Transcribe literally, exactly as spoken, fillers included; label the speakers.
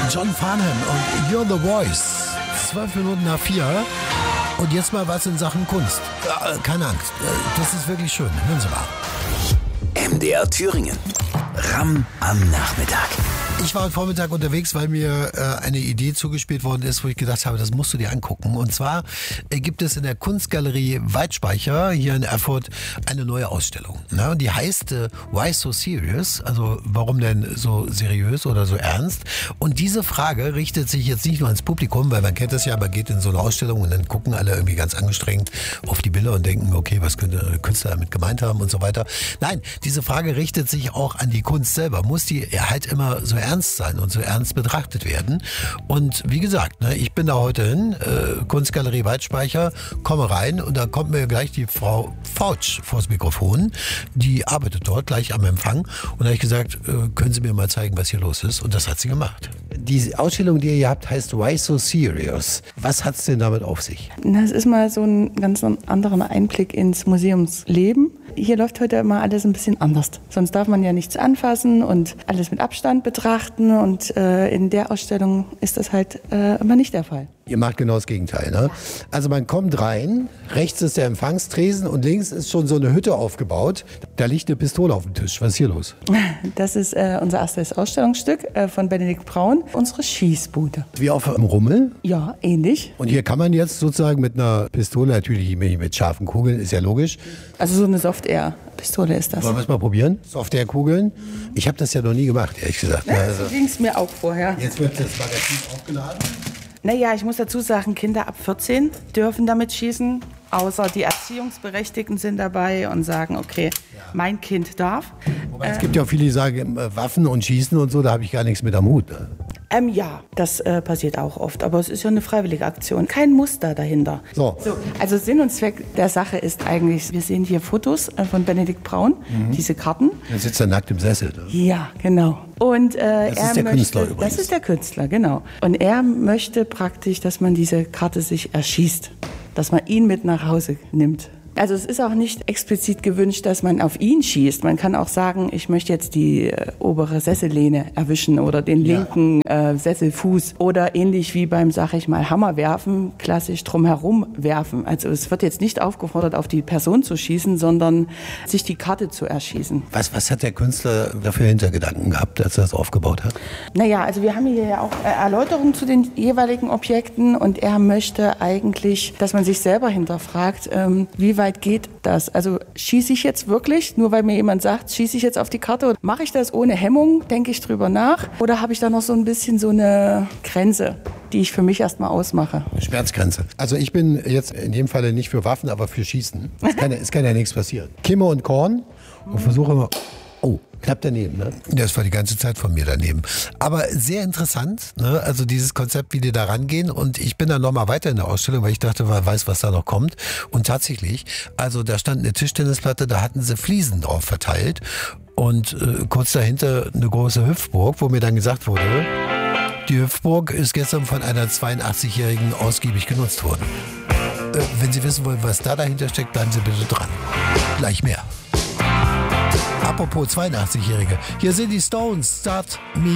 Speaker 1: John Farnham und You're the Voice. Zwölf Minuten nach vier. Und jetzt mal was in Sachen Kunst. Äh, keine Angst, äh, das ist wirklich schön. Hören Sie mal.
Speaker 2: M D R Thüringen. Ram am Nachmittag.
Speaker 1: Ich war heute Vormittag unterwegs, weil mir äh, eine Idee zugespielt worden ist, wo ich gedacht habe, das musst du dir angucken. Und zwar äh, gibt es in der Kunstgalerie Weitspeicher hier in Erfurt eine neue Ausstellung. Ne? Und die heißt äh, Why So Serious? Also warum denn so seriös oder so ernst? Und diese Frage richtet sich jetzt nicht nur ans Publikum, weil man kennt das ja, man geht in so eine Ausstellung und dann gucken alle irgendwie ganz angestrengt auf die Bilder und denken, okay, was könnte der Künstler damit gemeint haben und so weiter. Nein, diese Frage richtet sich auch an die Kunst selber. Muss die halt immer so ernst sein und so ernst betrachtet werden. Und wie gesagt, ne, ich bin da heute hin, äh, Kunstgalerie Weitspeicher, komme rein und da kommt mir gleich die Frau Fautsch vors Mikrofon, die arbeitet dort gleich am Empfang und da habe ich gesagt, äh, können Sie mir mal zeigen, was hier los ist? Und das hat sie gemacht. Die Ausstellung, die ihr hier habt, heißt Why So Serious? Was hat es denn damit auf sich?
Speaker 3: Das ist mal so ein ganz anderer Einblick ins Museumsleben. Hier läuft heute immer alles ein bisschen anders. Sonst darf man ja nichts anfassen und alles mit Abstand betrachten. Und äh, in der Ausstellung ist das halt äh, immer nicht der Fall.
Speaker 1: Ihr macht genau das Gegenteil, ne? Also man kommt rein, rechts ist der Empfangstresen und links ist schon so eine Hütte aufgebaut. Da liegt eine Pistole auf dem Tisch. Was ist hier los?
Speaker 3: Das ist äh, unser erstes Ausstellungsstück äh, von Benedikt Braun, unsere Schießbude.
Speaker 1: Wie auf einem Rummel?
Speaker 3: Ja, ähnlich.
Speaker 1: Und hier kann man jetzt sozusagen mit einer Pistole, natürlich mit scharfen Kugeln, ist ja logisch.
Speaker 3: Also so eine Soft-Air-Pistole ist das.
Speaker 1: Wollen wir es mal probieren? Soft-Air-Kugeln? Ich habe das ja noch nie gemacht, ehrlich gesagt.
Speaker 3: Ja,
Speaker 1: also,
Speaker 3: so ging es mir auch vorher.
Speaker 1: Jetzt wird das Magazin aufgeladen.
Speaker 3: Naja, ich muss dazu sagen, Kinder ab vierzehn dürfen damit schießen, außer die Erziehungsberechtigten sind dabei und sagen, okay, mein Kind darf.
Speaker 1: Wobei, äh, es gibt ja auch viele, die sagen, Waffen und Schießen und so, da habe ich gar nichts mit am Hut. Ne?
Speaker 3: Ähm, ja, das äh, passiert auch oft, aber es ist ja eine freiwillige Aktion, kein Muster dahinter.
Speaker 1: So.
Speaker 3: So, also Sinn und Zweck der Sache ist eigentlich, wir sehen hier Fotos äh, von Benedikt Braun, mhm. diese Karten.
Speaker 1: Er sitzt da nackt im Sessel. Ne?
Speaker 3: Ja, genau. Und, äh,
Speaker 1: das
Speaker 3: er
Speaker 1: ist der
Speaker 3: möchte,
Speaker 1: Künstler übrigens.
Speaker 3: Das ist der Künstler, genau. Und er möchte praktisch, dass man diese Karte sich erschießt, dass man ihn mit nach Hause nimmt. Also es ist auch nicht explizit gewünscht, dass man auf ihn schießt. Man kann auch sagen, ich möchte jetzt die äh, obere Sessellehne erwischen oder den linken äh, Sesselfuß oder ähnlich wie beim, sag ich mal, Hammer werfen, klassisch drumherum werfen. Also es wird jetzt nicht aufgefordert, auf die Person zu schießen, sondern sich die Karte zu erschießen.
Speaker 1: Was, was hat der Künstler dafür Hintergedanken gehabt, als er das aufgebaut hat?
Speaker 3: Naja, also wir haben hier ja auch äh, Erläuterungen zu den jeweiligen Objekten und er möchte eigentlich, dass man sich selber hinterfragt, ähm, wie weit geht das? Also schieße ich jetzt wirklich, nur weil mir jemand sagt, schieße ich jetzt auf die Karte? Mache ich das ohne Hemmung? Denke ich drüber nach? Oder habe ich da noch so ein bisschen so eine Grenze, die ich für mich erstmal ausmache?
Speaker 1: Schmerzgrenze. Also ich bin jetzt in dem Falle nicht für Waffen, aber für Schießen. Es kann, es kann ja nichts passieren. Kimme und Korn und versuche immer... Oh, knapp daneben, ne? Das war die ganze Zeit von mir daneben. Aber sehr interessant, ne? Also dieses Konzept, wie die da rangehen. Und ich bin dann nochmal weiter in der Ausstellung, weil ich dachte, man weiß, was da noch kommt. Und tatsächlich, also da stand eine Tischtennisplatte, da hatten sie Fliesen drauf verteilt. Und äh, kurz dahinter eine große Hüpfburg, wo mir dann gesagt wurde, die Hüpfburg ist gestern von einer zweiundachtzigjährigen ausgiebig genutzt worden. Äh, wenn Sie wissen wollen, was da dahinter steckt, bleiben Sie bitte dran. Gleich mehr. Apropos zweiundachtzigjährige, hier sind die Stones, Start Me